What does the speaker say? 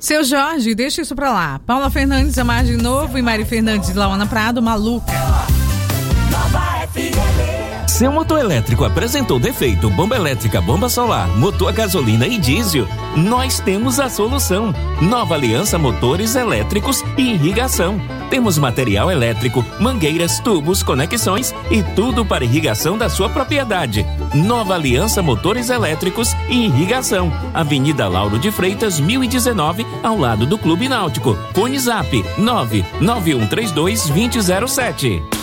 Seu Jorge, deixa isso pra lá. Paula Fernandes, a Margem Novo e Mari Fernandes de Lauana Prado, Maluca. Seu motor elétrico apresentou defeito, bomba elétrica, bomba solar, motor a gasolina e diesel? Nós temos a solução. Nova Aliança Motores Elétricos e Irrigação. Temos material elétrico, mangueiras, tubos, conexões e tudo para irrigação da sua propriedade. Nova Aliança Motores Elétricos e Irrigação. Avenida Lauro de Freitas, 1019, ao lado do Clube Náutico. Fone Zap 99132 2007.